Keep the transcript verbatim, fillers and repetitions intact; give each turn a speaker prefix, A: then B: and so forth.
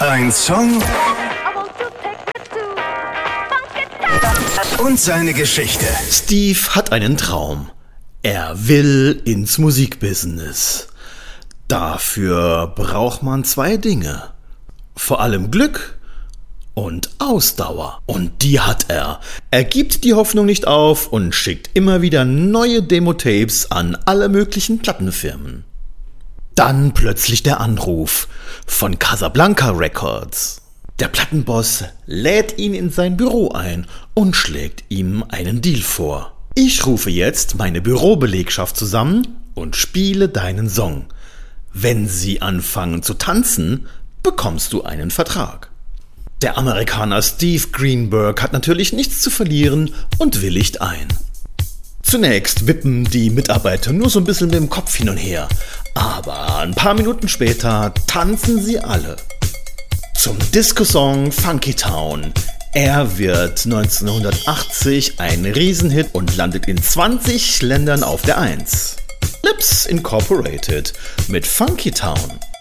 A: Ein Song und seine Geschichte.
B: Steve hat einen Traum. Er will ins Musikbusiness. Dafür braucht man zwei Dinge. Vor allem Glück und Ausdauer. Und die hat er. Er gibt die Hoffnung nicht auf und schickt immer wieder neue Demo-Tapes an alle möglichen Plattenfirmen. Dann plötzlich der Anruf von Casablanca Records. Der Plattenboss lädt ihn in sein Büro ein und schlägt ihm einen Deal vor. Ich rufe jetzt meine Bürobelegschaft zusammen und spiele deinen Song. Wenn sie anfangen zu tanzen, bekommst du einen Vertrag. Der Amerikaner Steve Greenberg hat natürlich nichts zu verlieren und willigt ein. Zunächst wippen die Mitarbeiter nur so ein bisschen mit dem Kopf hin und her, aber ein paar Minuten später tanzen sie alle. Zum Disco-Song Funky Town. Er wird neunzehnhundertachtzig ein Riesenhit und landet in zwanzig Ländern auf der Eins. Lips Incorporated mit Funky Town.